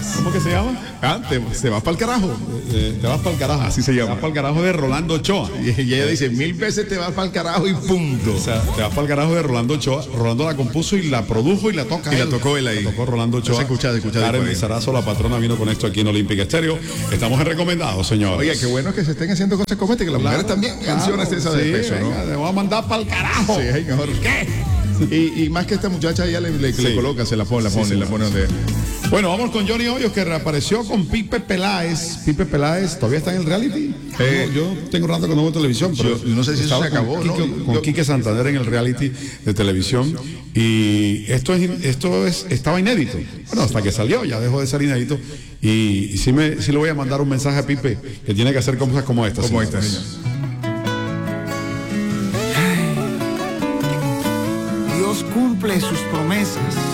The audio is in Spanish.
más. ¿Cómo que se llama? Se va para el carajo. Te vas para el carajo. Así se llama. Te vas para el carajo de Rolando Ochoa. Y ella dice, 1000 veces te vas para el carajo y punto. O sea, te vas para el carajo de Rolando Ochoa. Rolando la compuso y la produjo y la toca. Y la tocó él ahí. La tocó Rolando Ochoa. Escuchad. Karen Lizarazo, la patrona, vino con esto aquí en Olímpica Estéreo. Estamos en recomendados, señor. Oye, qué bueno que se estén haciendo cosas como esta, que las mujeres también canciones esas de peso, ¿no? Te voy a mandar para el carajo. Sí, mejor. ¿Qué? Y más que esta muchacha ya le coloca, se la pone donde. Bueno, vamos con Johnny Hoyos, que reapareció con Pipe Peláez. Pipe Peláez todavía está en el reality. Yo tengo rato que no veo televisión, pero yo no sé si eso se acabó, con Quique Santander en el reality de televisión. Y estaba inédito. Bueno, hasta que salió, ya dejó de ser inédito. Y sí le voy a mandar un mensaje a Pipe, que tiene que hacer cosas como esta. Como esta, señor. Dios cumple sus promesas.